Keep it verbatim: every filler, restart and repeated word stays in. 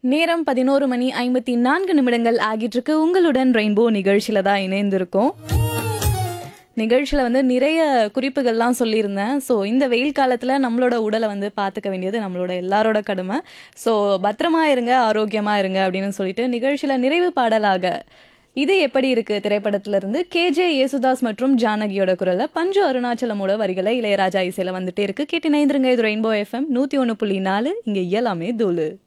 நேரம் பதினொரு மணி ஐம்பத்தி நான்கு நிமிடங்கள் ஆகிட்டு இருக்கு. உங்களுடன் ரெயின்போ நிகழ்ச்சியில தான் இணைந்திருக்கோம். நிகழ்ச்சியில் வந்து நிறைய குறிப்புகள்லாம் சொல்லியிருந்தேன். ஸோ இந்த வெயில் காலத்தில் நம்மளோட உடலை வந்து பார்த்துக்க வேண்டியது நம்மளோட எல்லாரோட கடமை. ஸோ பத்திரமா இருங்க, ஆரோக்கியமாக இருங்க அப்படின்னு சொல்லிட்டு நிகழ்ச்சியில் நிறைவு பாடலாக இது எப்படி இருக்கு திரைப்படத்திலிருந்து கேஜே யேசுதாஸ் மற்றும் ஜானகியோட குரலை பஞ்சு அருணாச்சலமோட வரிகளை இளையராஜா இசையில வந்துட்டே இருக்கு. கேட்டு இணைந்திருங்க. இது ரெயின்போ எஃப்எம் நூற்றி ஒன்று புள்ளி நாலு. இங்கே எல்லாமே தூளு.